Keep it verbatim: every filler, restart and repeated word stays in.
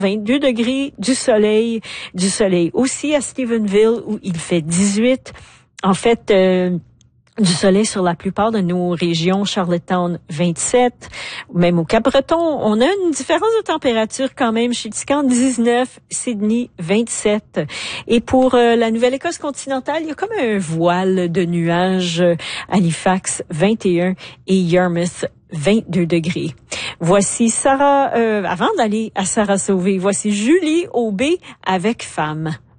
vingt-deux degrés, du soleil, du soleil aussi à Stephenville où il fait dix-huit. En fait, euh, du soleil sur la plupart de nos régions, Charlottetown vingt-sept, même au Cap-Breton, on a une différence de température quand même. Chez Ticane dix-neuf, Sydney vingt-sept. Et pour euh, la Nouvelle-Écosse continentale, il y a comme un voile de nuages. Halifax vingt et un et Yarmouth vingt-deux degrés. Voici Sarah, euh, avant d'aller à Sarah Sauvé, voici Julie Aubé avec Femme.